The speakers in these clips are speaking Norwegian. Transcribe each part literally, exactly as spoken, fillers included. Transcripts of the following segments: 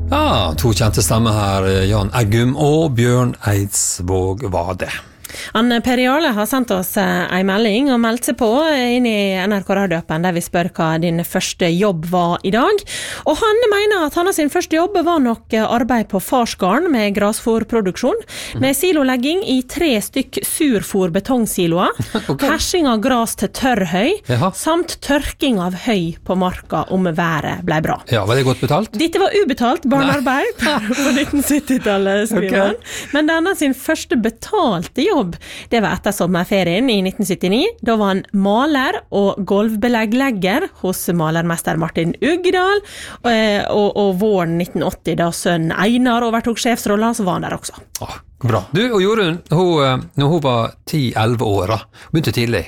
Ja, to kjente stemmer her, Jan Eggum og Bjørn Eidsvåg Vade. Han Per Jarle har sendt oss en melding og meldt seg på inn i N R K Radio-appen der vi spør hva din første jobb var i dag. Og han mener at han sin første jobb var nok arbeid på farsgarden med grasfòrproduksjon, med silolegging i tre stykk surfòr betongsiloer, okay. Hersing av gras til tørrhøy, Jaha. Samt tørking av høy på marka om været ble bra. Ja, var det godt betalt? Dette var ubetalt barnearbeid på nitten sytti-tallet, skriver han. Okay. Men denne sin første betalte jobb det var etter sommerferien i nitten syttini. Da var han maler og golvbelegglegger hos malermester Martin Uggedal, og, og, og våren nitten åtti, da sønnen Einar overtok sjefsrollen, så var han der også. Åh, bra. Du og Jorunn, hun, når hun var ti elleve år, begynte tidlig,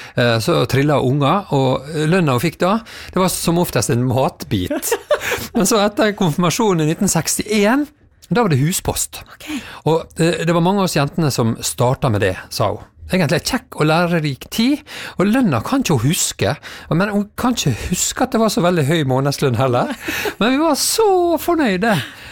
så trillet unger, og lønna hun fikk da, det var som oftest en matbit. Men så etter konfirmasjonen i nitten sekstien, da var det huspost. Okay. Og det var mange av oss jentene som startet med det, sa hun. Egentlig kjekk og lærerik tid, og lønna kan ikke hun huske, men hun kan ikke huske at det var så veldig høy månedslønn heller. Men vi var så fornøyde.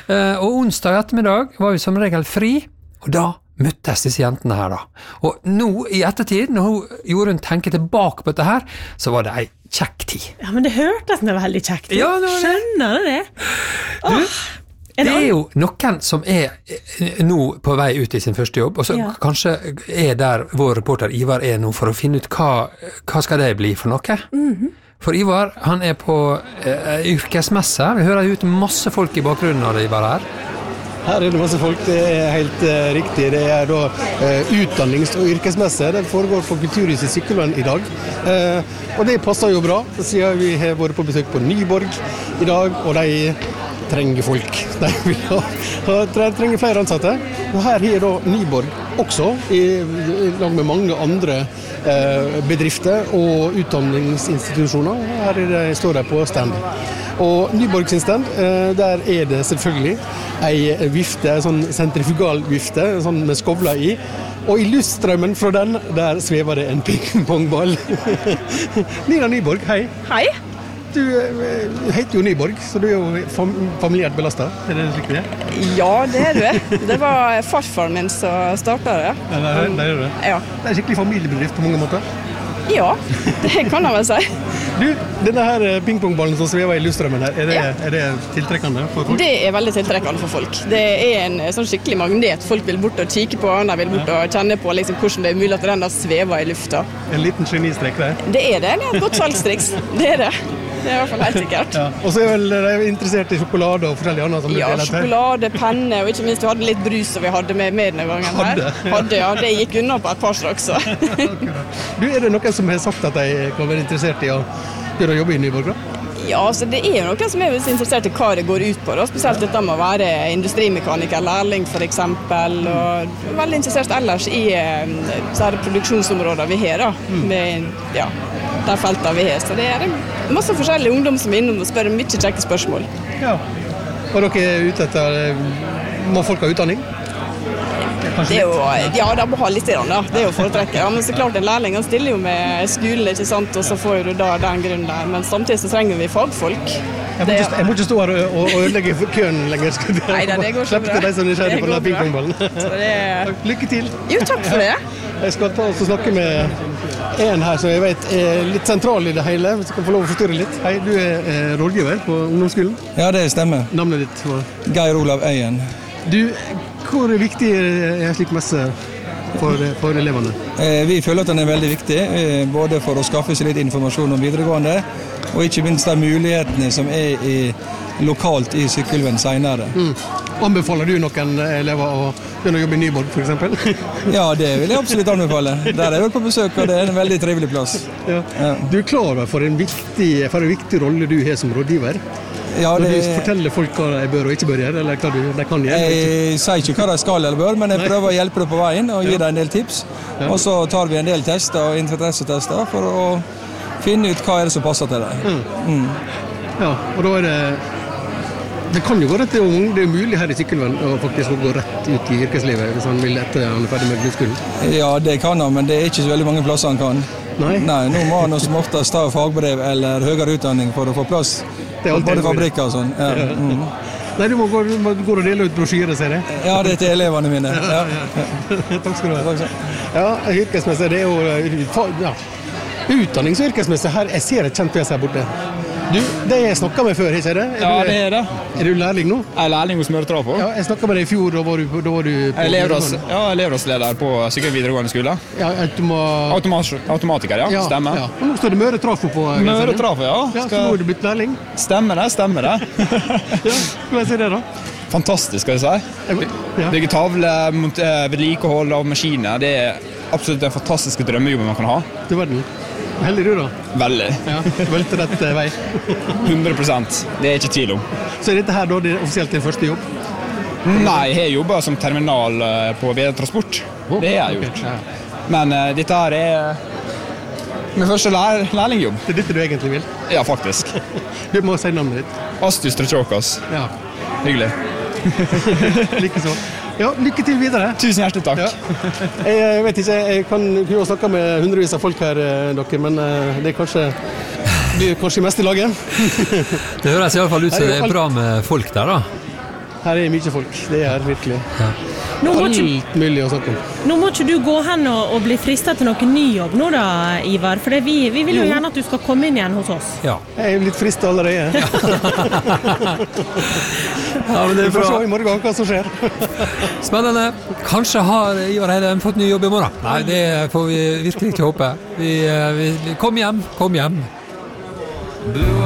Og onsdag ettermiddag var vi som regel fri, og da møttes disse jentene her da. Og nå i ettertid, når hun gjorde en tenke tilbake på dette her, så var det en kjekk tid. Ja, men det hørtes det veldig kjekt. Ja, det var det. Skjønner du det? Du, Åh. Det er jo noen som er nå på vei ut i sin første jobb, og så ja. Kanskje er der vår reporter Ivar er nå for å finne ut hva, hva skal det bli for noe. Mm-hmm. For Ivar, han er på eh, yrkesmesse. Vi hører ut masse folk i bakgrunnen av det, Ivar her. Her er det masse folk, det er helt uh, riktig. Det er da uh, utdannings- og yrkesmesse. Det foregår på Kulturhuset Sykkylven i dag. Uh, og det passer jo bra, siden vi har vært på besøk på Nyborg i dag, og de trenger folk. De vil ha, ha, trenger flere ansatte. Og her er da Nyborg også, i, i lag med mange andre eh, bedrifter og utdanningsinstitusjoner. Her er det, står de på stand. Og Nyborg sin stand, eh, der er det selvfølgelig en vifte, en sånn sentrifugal vifte, sånn med skovler i. Og i luftstrømmen fra den, der svever det en pingpongball. Nina Nyborg, hei. Hei. Du heter jo Nyborg, så du er jo fam- familiært belastet. Er det slik det er? Ja, det er du. Det var farfaren min som startet det. Ja, det er det. Er det. Ja. Det er skikkelig familiebedrift på mange måter. Ja, det kan jeg vel si. Du, denne her pingpongballen som svever i luftstrømmen her, er det, ja. Er det tiltrekkende for folk? Det er veldig tiltrekkende for folk. Det er en sånn skikkelig magnet. Folk vil bort og kikke på, de vil bort og kjenne på liksom, hvordan det er mulig at den der svever i lufta. En liten genistrek der. Det er det, det er et godt salgstriks. Det er det. Det er i hvert fall helt sikkert. Ja. Og så er vel de interessert i sjokolade og forskjellige andre som ja, sjokolade, penne, og ikke minst vi hadde litt brus som vi hadde med, med denne gangen her. Hadde? Hadde, ja. Det gikk unna på et par straks. Du, er det noen som har sagt at de kan være interessert i å gjøre jobb i Nyborg, da? Ja, altså det er jo noen som er interessert i hva det går ut på, da. Spesielt dette med å være industrimekaniker, lærling for eksempel, og veldig interessert ellers i så her produksjonsområder vi har, da, med ja, de feltene vi har. Så det er masse forskjellige ungdom som er innom og spør mye kjekke spørsmål. Ja, og dere er ute etter, må folk ha utdanning? Det er jo, ja, det må ha litt i den da, det er jo foretrekket. Ja, men så klart en lærling, han stiller jo med skolen, ikke sant, og så får du da den grunnen der. Men samtidig så trenger vi fagfolk. Jeg må, ikke, jeg må ikke stå her og, og ødelegge køen lenger. Nei, det går så bra. Slipp til deg som er nysgjerrig på den pingpongballen. Er... Lykke til. Jo, takk for det. Jeg skal ta og snakke med en her som jeg vet er litt sentral i det hele, hvis jeg kan få lov å forstyrre litt. Hei, du er rådgiver på ungdomsskolen. Ja, det stemmer. Navnet ditt var? Geir Olav Øyen. Du, hvor viktig er en slik messe for, for elevene? Eh, vi føler at den er veldig viktig, eh, både for å skaffe seg litt informasjon om videregående, og ikke minst de mulighetene som er i, lokalt i Sykkylven senere. Mm. Anbefaler du noen elever å begynne å jobbe i Nyborg, for eksempel? Ja, det vil jeg absolutt anbefale. Der er jeg vel på besøk, og det er en veldig trivelig plass. Ja. Ja. Du er klar over for en viktig, for en viktig rolle du har som rådgiver? Ja, det... Når du forteller folk hva de bør og ikke bør gjøre, eller hva du, de kan gjøre? Jeg sier ikke hva de skal eller bør, men jeg prøver å hjelpe deg på veien og gi deg en del tips. Ja. Og så tar vi en del tester og interessetester for å finne ut hva er det som passer til deg. Mm. Mm. Ja, og da er det... Det kan jo gå rett til ung. Det er mulig her i Sykkylven å faktisk gå rett ut i yrkeslivet hvis han vil etter han er ferdig med grunnskolen. Ja, det kan han, men det er ikke så veldig mange plasser han kan. Nei? Nei, nå må han som oftest ta fagbrev eller høyere utdanning for å få plass på både fabrikker og sånn. Ja. Ja. Mm. Nei, du må gå, du må gå og dele ut brosjyre, ser jeg. Ja, det er til elevene mine. Ja. Takk skal du ha. Ja, yrkesmessig, det er jo ja. Utdannings- og yrkesmessig her, jeg ser et kjent pes her borte. Du, det jeg snakket med før, ikke det? Er Ja, du, det er det. Er du lærling nå? Jeg er lærling hos Møretrafo. Ja, jeg snakket med deg i fjor, da var du, da var du på... Jeg er elevråds, ja, elevrådsleder på Sikkert videregående skole. Ja, automa... Automas, automatiker, ja. ja Stemmer. Ja. Og nå står det Møre Trafo på... Møretrafo, ja. Ja, så nå er du blitt lærling. Stemmer det, stemmer det. Ja, hvordan er det da? Fantastisk, skal jeg si. Ja. Bygge tavler, vedlikehold av maskiner, det er absolutt den fantastiske drømmejobben man kan ha. Du verden. Heldig du da? Veldig. Ja, veldig rett vei. hundre prosent. Det er ikke tvil om. Så er dette her da det offisielt din første jobb? Nei, jeg har jobbet som terminal på Vedtransport. Det har jeg gjort. Okay, ja. Men uh, dette her er min første lær lærlingjobb. Det er dette du egentlig vil? Ja, faktisk. Du må si navnet ditt. Astus Trechokos. Ja. Hyggelig. Like så. Ja, lykke til videre. Tusen hjertelig takk. Ja. Jeg vet ikke, jeg kan jo snakke med hundrevis av folk her, dere, men det er kanskje, du er kanskje mest i laget. Det høres i alle fall ut som det er bra med folk der, da. Her er mye folk, det er virkelig. Ja. Nå må, ikke, Alt mulig å snakke om. nå må ikke du gå hen og, og bli fristet til noen ny jobb nå da, Ivar, for det vi, vi vil jo gjerne at du skal komme inn igjen hos oss. Ja. Jeg er litt fristet allerede. Ja, men det er Vi får se bra. i morgen hva som skjer. Spennende. Kanskje har Ivar Heidem fått ny jobb i morgen. Nei, det får vi virkelig ikke håpe. Vi, vi, kom hjem, kom hjem.